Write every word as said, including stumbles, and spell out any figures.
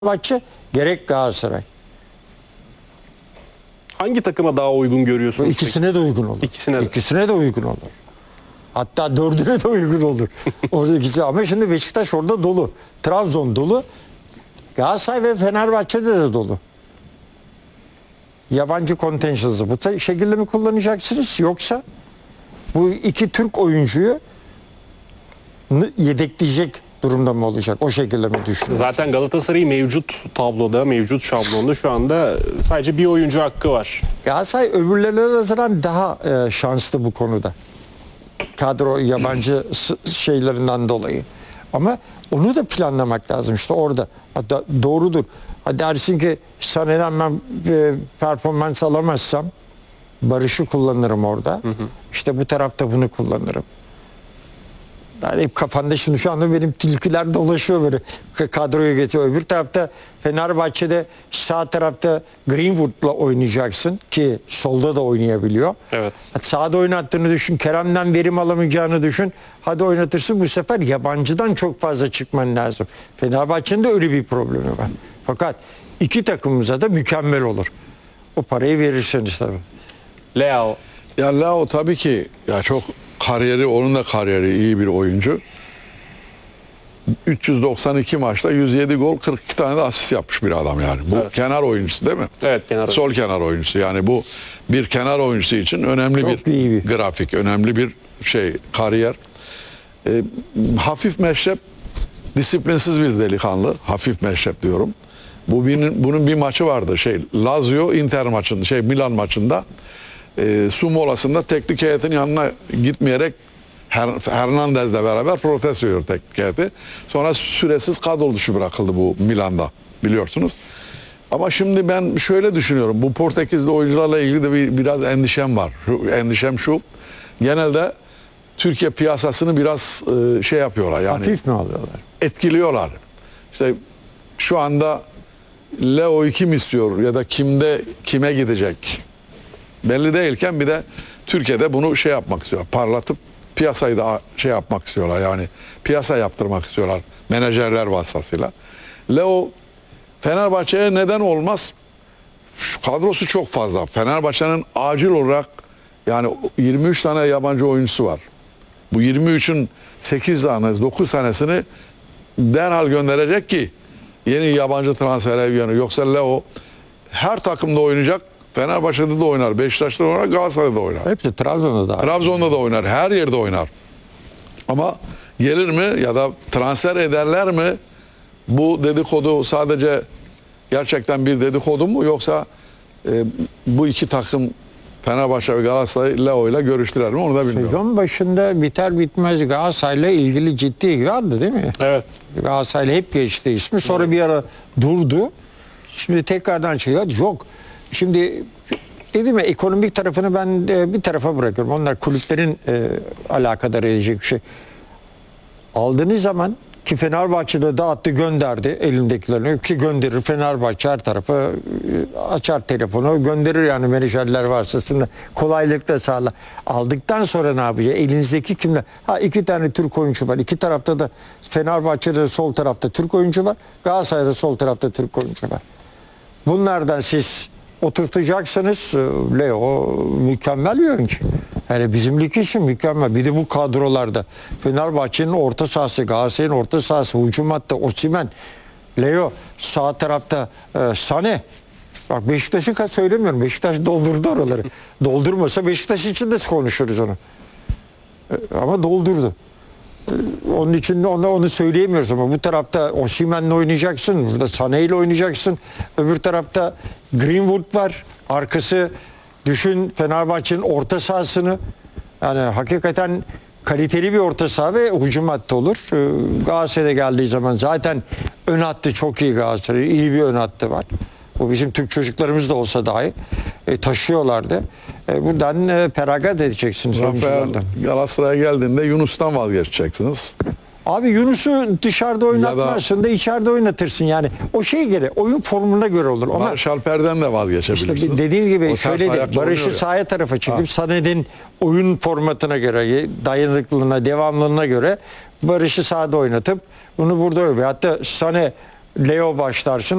Fenerbahçe gerek Galatasaray. Hangi takıma daha uygun görüyorsunuz? İkisine de uygun olur. İkisine de. İkisine de uygun olur. Hatta dördüne de uygun olur. Orada ikisi. Ama şimdi Beşiktaş orada dolu. Trabzon dolu. Galatasaray ve Fenerbahçe'de de dolu. Yabancı kontenjansı. Bu şekilde mi kullanacaksınız? Yoksa bu iki Türk oyuncuyu yedekleyecek durumda mı olacak? O şekilde mi düşünüyorsunuz? Zaten Galatasaray'ın mevcut tabloda, mevcut şablonda şu anda sadece bir oyuncu hakkı var. Galatasaray öbürlerine nazaran daha e, şanslı bu konuda. Kadro yabancı şeylerinden dolayı. Ama onu da planlamak lazım işte orada. Hatta doğrudur. Ha dersin ki Sané'den ben e, performans alamazsam Barış'ı kullanırım orada. Hı hı. İşte bu tarafta bunu kullanırım. Yani hep kafanda şimdi şu anda benim tilkiler dolaşıyor böyle kadroya getiriyor. Öbür tarafta Fenerbahçe'de sağ tarafta Greenwood'la oynayacaksın ki solda da oynayabiliyor. Evet. Sağda oynattığını düşün, Kerem'den verim alamayacağını düşün. Hadi oynatırsın, bu sefer yabancıdan çok fazla çıkman lazım. Fenerbahçe'nin de öyle bir problemi var. Fakat iki takımımıza da mükemmel olur. O parayı verirseniz tabii. Leao. Ya Leao tabii ki ya çok kariyeri, onun da kariyeri iyi bir oyuncu. üç yüz doksan iki maçta yüz yedi gol, kırk iki tane de asist yapmış bir adam yani. Bu Evet. kenar oyuncusu değil mi? Evet, kenar oyuncusu. Sol kenar oyuncusu. Yani bu bir kenar oyuncusu için önemli Çok bir, iyi bir grafik, önemli bir şey, kariyer. Ee, hafif meşrep, disiplinsiz bir delikanlı. Hafif meşrep diyorum. Bu birinin, bunun bir maçı vardı. Şey, Lazio Inter maçında, şey Milan maçında e, su molasında teknik heyetin yanına gitmeyerek Her, Hernandez'le beraber protesto ediyor teknik heyeti. Sonra süresiz kadro dışı bırakıldı bu Milan'da, biliyorsunuz. Ama şimdi ben şöyle düşünüyorum. Bu Portekizli oyuncularla ilgili de bir, biraz endişem var. Şu, endişem şu. Genelde Türkiye piyasasını biraz e, şey yapıyorlar. Yani Hafif mi alıyorlar? Etkiliyorlar. İşte şu anda Leo'yu kim istiyor ya da kimde kime gidecek belli değilken bir de Türkiye'de bunu şey yapmak istiyor. Parlatıp piyasayı da şey yapmak istiyorlar. Yani piyasa yaptırmak istiyorlar menajerler vasıtasıyla. Leo Fenerbahçe'ye neden olmaz? Şu kadrosu çok fazla. Fenerbahçe'nin acil olarak yani yirmi üç tane yabancı oyuncusu var. Bu yirmi üçün sekiz tane, dokuz tanesini derhal gönderecek ki yeni yabancı transfere yani. Yoksa Leo her takımda oynayacak. Fenerbahçe'de de oynar, Beşiktaş'ta da oynar, Galatasaray'da da oynar. Hepsi Trabzon'da da. Trabzon'da da oynar, her yerde oynar. Ama gelir mi ya da transfer ederler mi? Bu dedikodu sadece gerçekten bir dedikodu mu yoksa e, bu iki takım Fenerbahçe ve Galatasaray Leo ile görüştüler mi onu da bilmiyorum. Sezon başında biter bitmez Galatasaray'la ilgili ciddi ilgi vardı değil mi? Evet. Galatasaray'la hep geçti ismi. Sonra bir ara durdu. Şimdi tekrardan çıkıyor. Yok. Şimdi dedim ya ekonomik tarafını ben de bir tarafa bırakıyorum. Onlar kulüplerin e, alakadar edecek bir şey. Aldığınız zaman ki Fenerbahçe'de dağıttı gönderdi elindekilerini ki gönderir Fenerbahçe her tarafa e, açar telefonu gönderir yani menajerler vasıtasında kolaylıkla sağlar. Aldıktan sonra ne yapacak? Elinizdeki kimler? Ha iki tane Türk oyuncu var. İki tarafta da Fenerbahçe'de sol tarafta Türk oyuncu var. Galatasaray'da sol tarafta Türk oyuncu var. Bunlardan siz oturtacaksınız. Leo mükemmel bir oyuncu. Yani bizim lig için mükemmel. Bir de bu kadrolarda Fenerbahçe'nin orta sahası, Galatasaray'ın orta sahası, hücum hattı, Osimhen, Leo, sağ tarafta e, Sané. Bak Beşiktaş'ı söylemiyorum. Beşiktaş doldurdu oraları. Doldurmasa Beşiktaş için de konuşuruz onu. E, ama doldurdu. Onun için de ona onu söyleyemiyoruz ama bu tarafta Osimhen'le oynayacaksın, burada Sané ile oynayacaksın. Öbür tarafta Greenwood var. Arkası düşün Fenerbahçe'nin orta sahasını. Yani hakikaten kaliteli bir orta saha ve hücum hattı olur. Galatasaray'a geldiği zaman zaten ön hattı çok iyi Galatasaray'ın. İyi bir ön hattı var. Bu bizim Türk çocuklarımız da olsa dahi e, taşıyorlardı. E, buradan e, feragat edeceksiniz. Rafael Galatasaray'a geldiğinde Yunus'tan vazgeçeceksiniz. Abi Yunus'u dışarıda oynatmazsın da, da içeride oynatırsın yani. O şeye göre, oyun formuna göre olur. Ama Barış Alper'den de vazgeçebilirsiniz. işte dediğim gibi O şöyle de Barış'ı sahaya tarafa çıkıp Sané'nin oyun formatına göre, dayanıklılığına, devamlılığına göre Barış'ı sahada oynatıp bunu burada öyle. Hatta Sané Leo başlarsın.